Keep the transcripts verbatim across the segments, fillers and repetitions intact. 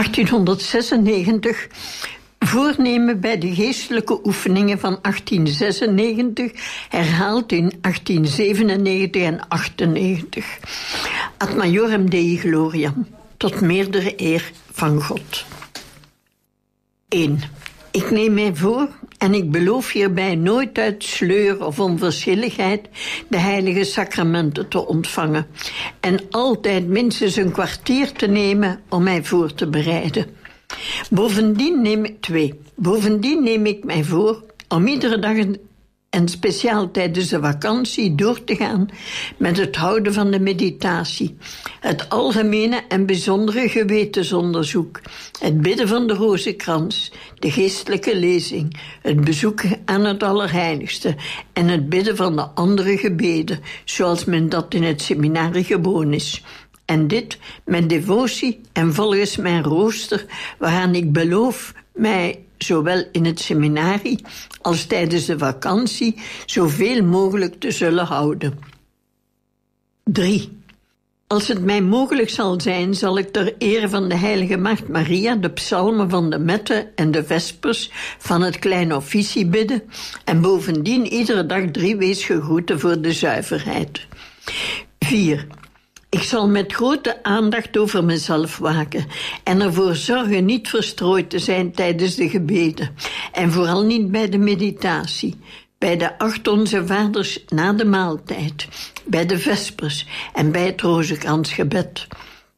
achttienhonderdzesennegentig, voornemen bij de geestelijke oefeningen van achttien zesennegentig, herhaald in achttien zevenennegentig en achtennegentig. Ad majorem Dei gloriam, tot meerdere eer van God. één. Ik neem mij voor en ik beloof hierbij nooit uit sleur of onverschilligheid de heilige sacramenten te ontvangen en altijd minstens een kwartier te nemen om mij voor te bereiden. Bovendien neem ik twee. Bovendien neem ik mij voor om iedere dag en speciaal tijdens de vakantie door te gaan met het houden van de meditatie, het algemene en bijzondere gewetensonderzoek, het bidden van de rozenkrans, de geestelijke lezing, het bezoek aan het Allerheiligste en het bidden van de andere gebeden, zoals men dat in het seminarie gewoon is. En dit met devotie en volgens mijn rooster, waaraan ik beloof mij zowel in het seminarie als tijdens de vakantie zoveel mogelijk te zullen houden. drie. Als het mij mogelijk zal zijn, zal ik ter ere van de heilige Maagd Maria de psalmen van de metten en de vespers van het kleine officie bidden en bovendien iedere dag drie weesgegroeten voor de zuiverheid. vier. Ik zal met grote aandacht over mezelf waken en ervoor zorgen niet verstrooid te zijn tijdens de gebeden en vooral niet bij de meditatie, bij de acht Onze Vaders na de maaltijd, bij de vespers en bij het rozenkransgebed.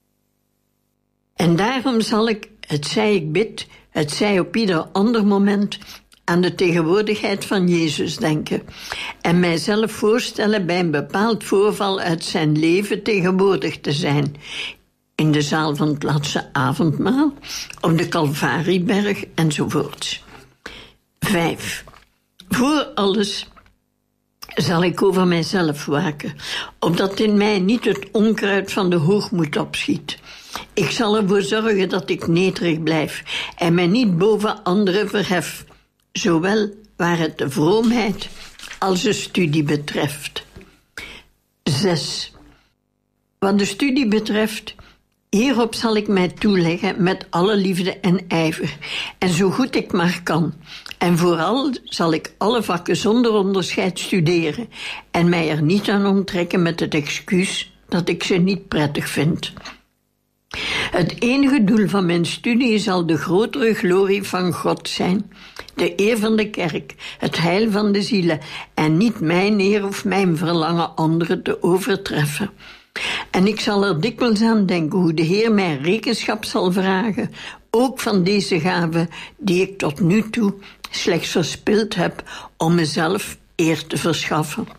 En daarom zal ik, het zij ik bid, het zij op ieder ander moment, aan de tegenwoordigheid van Jezus denken en mijzelf voorstellen bij een bepaald voorval uit zijn leven tegenwoordig te zijn, in de zaal van het laatste avondmaal, op de Calvarieberg enzovoorts. Vijf. Voor alles zal ik over mijzelf waken, opdat in mij niet het onkruid van de hoogmoed opschiet. Ik zal ervoor zorgen dat ik nederig blijf en mij niet boven anderen verhef, zowel waar het de vroomheid als de studie betreft. Zes. Wat de studie betreft, hierop zal ik mij toeleggen met alle liefde en ijver, en zo goed ik maar kan. En vooral zal ik alle vakken zonder onderscheid studeren en mij er niet aan onttrekken met het excuus dat ik ze niet prettig vind. Het enige doel van mijn studie zal de grotere glorie van God zijn, de eer van de kerk, het heil van de zielen en niet mijn eer of mijn verlangen anderen te overtreffen. En ik zal er dikwijls aan denken hoe de Heer mij rekenschap zal vragen, ook van deze gave die ik tot nu toe slechts verspild heb om mezelf eer te verschaffen.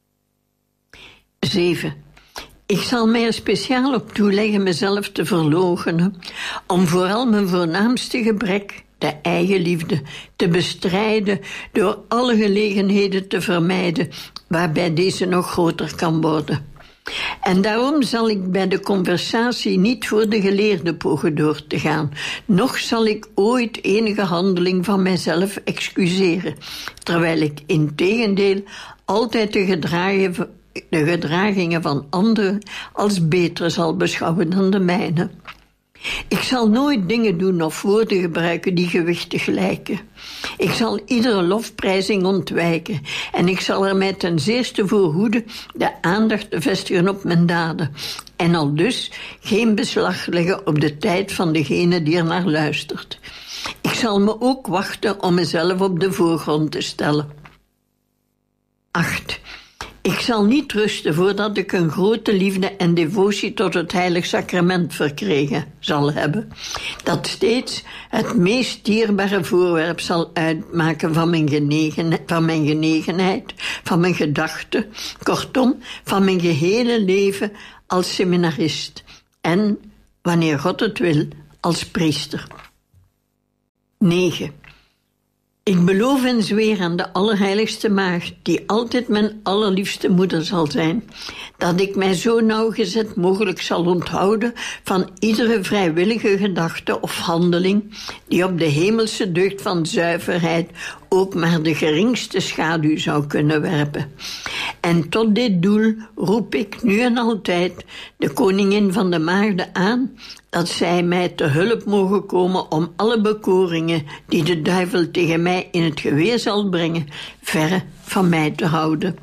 Zeven. Ik zal mij er speciaal op toeleggen mezelf te verloochenen, om vooral mijn voornaamste gebrek, de eigenliefde, te bestrijden door alle gelegenheden te vermijden waarbij deze nog groter kan worden. En daarom zal ik bij de conversatie niet voor de geleerde pogen door te gaan, noch zal ik ooit enige handeling van mijzelf excuseren, terwijl ik integendeel altijd de gedragen de gedragingen van anderen als beter zal beschouwen dan de mijne. Ik zal nooit dingen doen of woorden gebruiken die gewichtig lijken. Ik zal iedere lofprijzing ontwijken en ik zal er mij ten zeerste voor hoeden de aandacht te vestigen op mijn daden en al dus geen beslag leggen op de tijd van degene die er naar luistert. Ik zal me ook wachten om mezelf op de voorgrond te stellen. Acht. Ik zal niet rusten voordat ik een grote liefde en devotie tot het heilig sacrament verkregen zal hebben, dat steeds het meest dierbare voorwerp zal uitmaken van mijn, genegen, van mijn genegenheid, van mijn gedachten, kortom, van mijn gehele leven als seminarist en, wanneer God het wil, als priester. Negen. Ik beloof en zweer aan de Allerheiligste Maagd, die altijd mijn allerliefste moeder zal zijn, dat ik mij zo nauwgezet mogelijk zal onthouden van iedere vrijwillige gedachte of handeling die op de hemelse deugd van zuiverheid, ook maar de geringste schaduw zou kunnen werpen. En tot dit doel roep ik nu en altijd de koningin van de maagden aan, dat zij mij te hulp mogen komen om alle bekoringen die de duivel tegen mij in het geweer zal brengen, verre van mij te houden.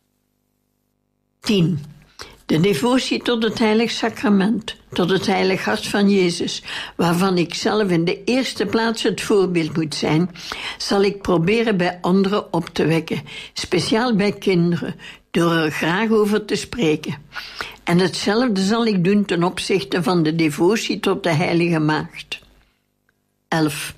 tien. De devotie tot het heilig sacrament, tot het heilig hart van Jezus, waarvan ik zelf in de eerste plaats het voorbeeld moet zijn, zal ik proberen bij anderen op te wekken, speciaal bij kinderen, door er graag over te spreken. En hetzelfde zal ik doen ten opzichte van de devotie tot de heilige maagd. elf.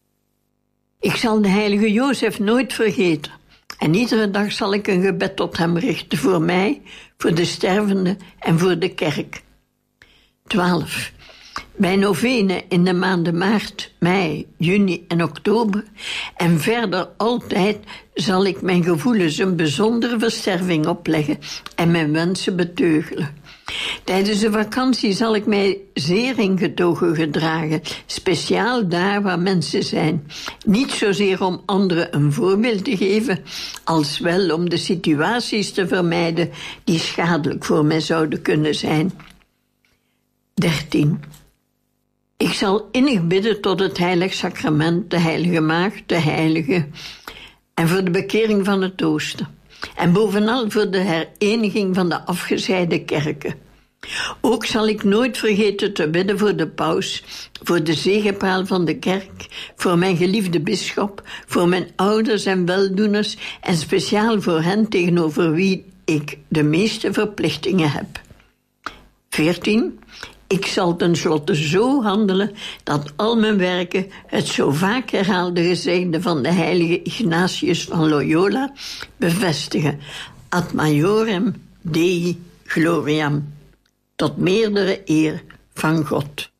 Ik zal de heilige Jozef nooit vergeten. En iedere dag zal ik een gebed tot hem richten voor mij, voor de stervenden en voor de kerk. twaalf. Bij novene in de maanden maart, mei, juni en oktober en verder altijd zal ik mijn gevoelens een bijzondere versterving opleggen en mijn wensen beteugelen. Tijdens de vakantie zal ik mij zeer ingetogen gedragen, speciaal daar waar mensen zijn. Niet zozeer om anderen een voorbeeld te geven, als wel om de situaties te vermijden die schadelijk voor mij zouden kunnen zijn. dertien. Ik zal innig bidden tot het heilig sacrament, de heilige maagd, de heilige, en voor de bekering van het oosten. En bovenal voor de hereniging van de afgescheiden kerken. Ook zal ik nooit vergeten te bidden voor de paus, voor de zegepraal van de kerk, voor mijn geliefde bisschop, voor mijn ouders en weldoeners en speciaal voor hen tegenover wie ik de meeste verplichtingen heb. veertien. Ik zal tenslotte zo handelen dat al mijn werken het zo vaak herhaalde gezegde van de heilige Ignatius van Loyola bevestigen. Ad majorem Dei gloriam. Tot meerdere eer van God.